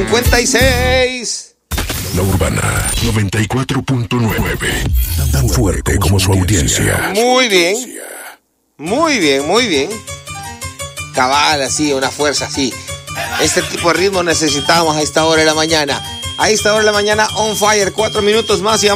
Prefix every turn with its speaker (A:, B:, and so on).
A: 4:56.
B: La Urbana 94.9. Tan fuerte como su audiencia.
A: Muy bien. Muy bien, muy bien. Cabal, así, una fuerza así. Este tipo de ritmo necesitamos a esta hora de la mañana. A esta hora de la mañana, on fire. 4 minutos más y